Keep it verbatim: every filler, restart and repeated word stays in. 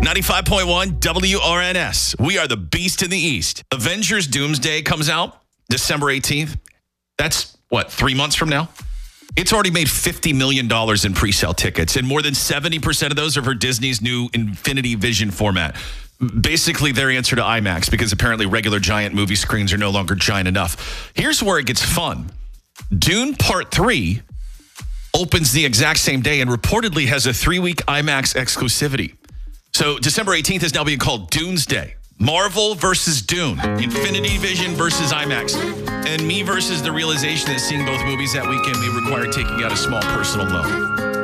ninety-five point one W R N S. We are the beast in the East. Avengers Doomsday comes out December eighteenth. That's, what, three months from now? It's already made fifty million dollars in pre-sale tickets, and more than seventy percent of those are for Disney's new Infinity Vision format. Basically, their answer to IMAX, because apparently regular giant movie screens are no longer giant enough. Here's where it gets fun. Dune Part three opens the exact same day and reportedly has a three-week IMAX exclusivity. So December eighteenth is now being called Doomsday. Marvel versus Dune. Infinity Vision versus IMAX. And me versus the realization that seeing both movies that weekend may require taking out a small personal loan.